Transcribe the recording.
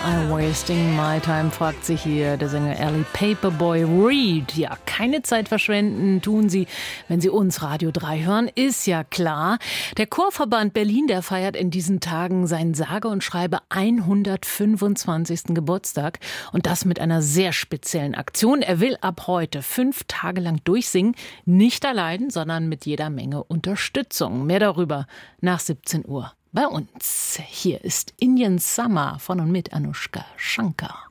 I'm wasting my time, fragt sich hier der Sänger Ellie Paperboy Reed. Ja, keine Zeit verschwenden tun Sie, wenn Sie uns Radio 3 hören, ist ja klar. Der Chorverband Berlin, der feiert in diesen Tagen seinen sage und schreibe 125. Geburtstag. Und das mit einer sehr speziellen Aktion. Er will ab heute 5 Tage lang durchsingen. Nicht allein, sondern mit jeder Menge Unterstützung. Mehr darüber nach 17 Uhr. Bei uns. Hier ist Indian Summer von und mit Anushka Shankar.